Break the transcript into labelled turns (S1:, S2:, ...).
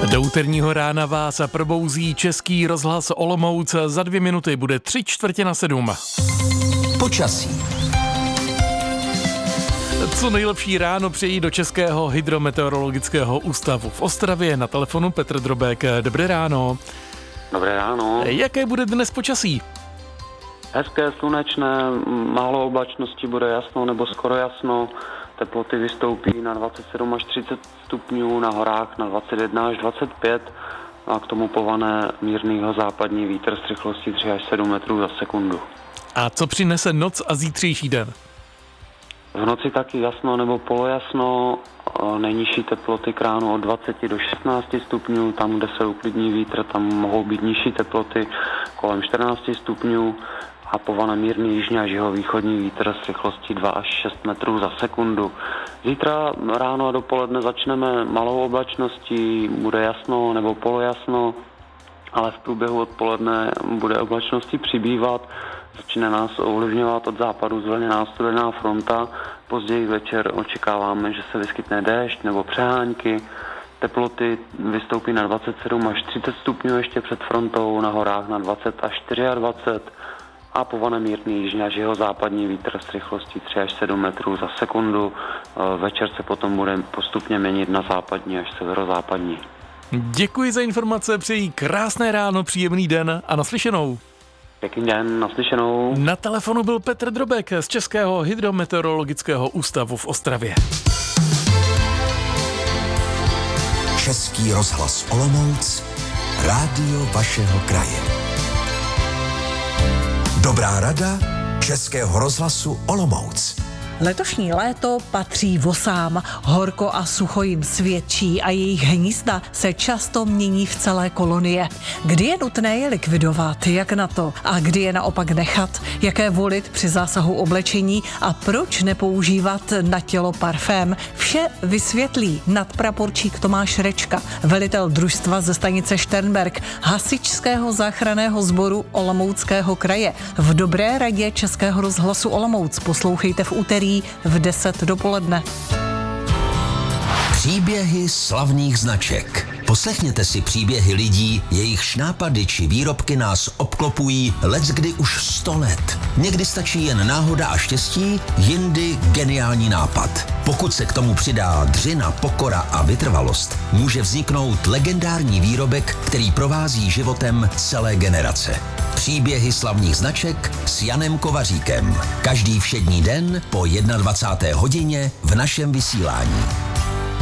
S1: Do úterního rána vás probouzí Český rozhlas Olomouc. Za 2 minuty bude 6:45.
S2: Počasí.
S1: Co nejlepší ráno přejí do Českého hydrometeorologického ústavu v Ostravě. Na telefonu Petr Drobek. Dobré ráno.
S3: Dobré ráno.
S1: Jaké bude dnes počasí?
S3: Hezké, slunečné, málo oblačnosti, bude jasno nebo skoro jasno. Teploty vystoupí na 27 až 30 stupňů, na horách na 21 až 25 a k tomu pované mírnýho západní vítr s rychlostí 3 až 7 metrů za sekundu.
S1: A co přinese noc a zítřejší den?
S3: V noci taky jasno nebo polojasno, nejnižší teploty k ránu od 20 do 16 stupňů, tam, kde se uklidní vítr, tam mohou být nižší teploty kolem 14 stupňů a pované mírný jižní až jihovýchodní vítr s rychlostí 2 až 6 metrů za sekundu. Zítra ráno a dopoledne začneme malou oblačností, bude jasno nebo polojasno, ale v průběhu odpoledne bude oblačnosti přibývat. Začne nás ovlivňovat od západu zvlněná studená fronta. Později večer očekáváme, že se vyskytne déšť nebo přehánky. Teploty vystoupí na 27 až 30 stupňů ještě před frontou, na horách na 20 až 24 a pované mírný jižní až jihozápadní vítr s rychlostí 3 až 7 metrů za sekundu. Večer se potom bude postupně měnit na západní až severozápadní.
S1: Děkuji za informace, přeji krásné ráno, příjemný den a naslyšenou.
S3: Pěkný den, naslyšenou.
S1: Na telefonu byl Petr Drobek z Českého hydrometeorologického ústavu v Ostravě.
S2: Český rozhlas Olomouc, rádio vašeho kraje. Dobrá rada Českého rozhlasu Olomouc.
S4: Letošní léto patří vosám. Horko a sucho jim svědčí a jejich hnízda se často mění v celé kolonie. Kdy je nutné je likvidovat, jak na to? A kdy je naopak nechat? Jaké volit při zásahu oblečení a proč nepoužívat na tělo parfém? Vše vysvětlí nadpraporčík Tomáš Rečka, velitel družstva ze stanice Šternberk, hasičského záchranného sboru Olomouckého kraje. V Dobré radě Českého rozhlasu Olomouc poslouchejte v úterý v 10 dopoledne.
S2: Příběhy slavných značek. Poslechněte si příběhy lidí, jejichž nápady či výrobky nás obklopují leckdy už 100 let. Někdy stačí jen náhoda a štěstí, jindy geniální nápad. Pokud se k tomu přidá dřina, pokora a vytrvalost, může vzniknout legendární výrobek, který provází životem celé generace. Příběhy slavných značek s Janem Kovaříkem. Každý všední den po 21. hodině v našem vysílání.